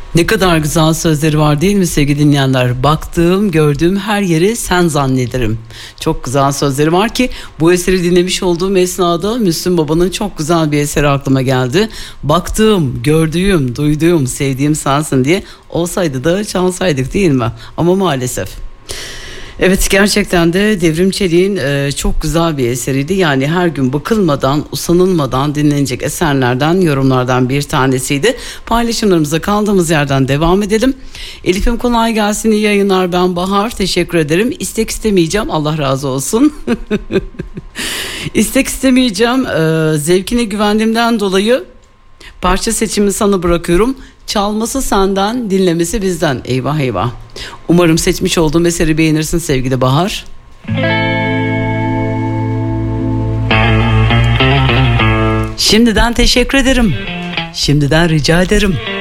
Ne kadar güzel sözleri var değil mi sevgili dinleyenler? Baktığım, gördüğüm her yeri sen zannederim. Çok güzel sözleri var ki bu eseri dinlemiş olduğum esnada Müslüm Baba'nın çok güzel bir eseri aklıma geldi. Baktığım, gördüğüm, duyduğum, sevdiğim sensin diye olsaydı da çalsaydık değil mi? Ama maalesef. Evet, gerçekten de Devrim Çelik'in çok güzel bir eseriydi. Yani her gün bakılmadan, usanılmadan dinlenecek eserlerden, yorumlardan bir tanesiydi. Paylaşımlarımıza kaldığımız yerden devam edelim. Elif'im kolay gelsin, iyi yayınlar, ben Bahar, teşekkür ederim. İstek istemeyeceğim, Allah razı olsun. İstek istemeyeceğim, zevkine güvendiğimden dolayı parça seçimini sana bırakıyorum. Çalması senden, dinlemesi bizden. Eyvah eyvah. Umarım seçmiş olduğum eseri beğenirsin sevgili Bahar. Şimdiden teşekkür ederim. Şimdiden rica ederim.